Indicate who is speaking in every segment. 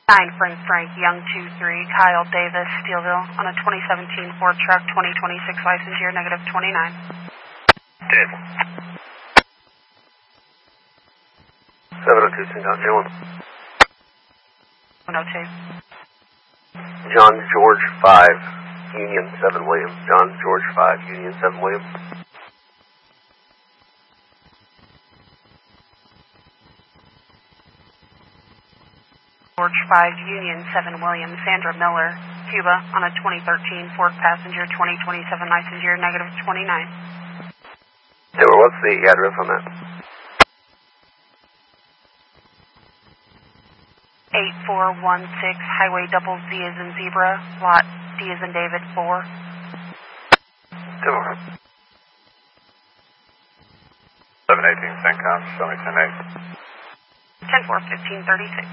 Speaker 1: 9 Frank Young 23, Kyle Davis, Steelville, on a 2017 Ford truck, 2026 license year, -29.
Speaker 2: 10. 702, St. John, J1.
Speaker 1: 102.
Speaker 2: John George 5, Union 7 William. John George 5, Union 7 William.
Speaker 1: George 5, Union 7 William, Sandra Miller, Cuba, on a 2013 Ford Passenger, 2027 license year, -29.
Speaker 2: Taylor, what's the address on that?
Speaker 1: 8416 Highway Double Z as in Zebra, Lot D as in David 4.
Speaker 2: Taylor.
Speaker 3: 718 CENTCOM, show me 10-8.
Speaker 1: 10-4, 1536.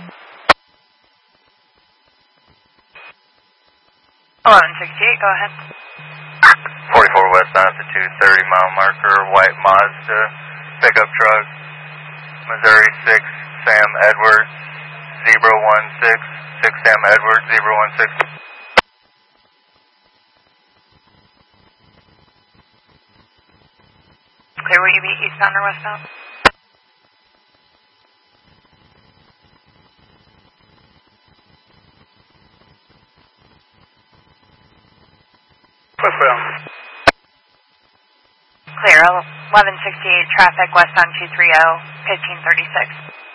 Speaker 1: 1168, go ahead.
Speaker 3: 44 westbound at the 230 mile marker, white Mazda, pickup truck, Missouri 6, Sam Edwards, Zebra 16, 6 Sam Edwards, Zebra 16.
Speaker 1: Clear, will you be eastbound or westbound?
Speaker 3: Westbound.
Speaker 1: Clear, 1168 traffic westbound 230, 1536.